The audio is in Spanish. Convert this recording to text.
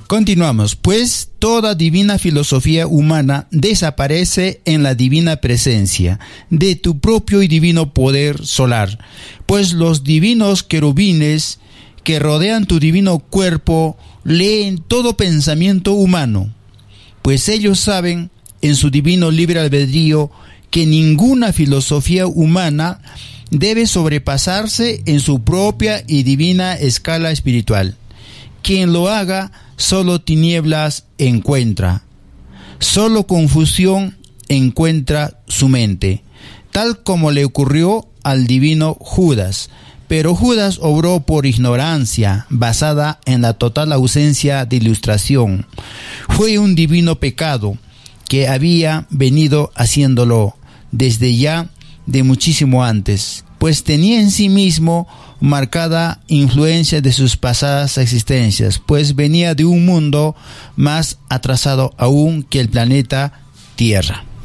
Continuamos, pues toda divina filosofía humana desaparece en la divina presencia de tu propio y divino poder solar, pues los divinos querubines que rodean tu divino cuerpo leen todo pensamiento humano, pues ellos saben en su divino libre albedrío que ninguna filosofía humana debe sobrepasarse en su propia y divina escala espiritual. Quien lo haga, solo tinieblas encuentra, solo confusión encuentra su mente, tal como le ocurrió al divino Judas. Pero Judas obró por ignorancia, basada en la total ausencia de ilustración. Fue un divino pecado que había venido haciéndolo desde ya de muchísimo antes, pues tenía en sí mismo marcada influencia de sus pasadas existencias, pues venía de un mundo más atrasado aún que el planeta Tierra.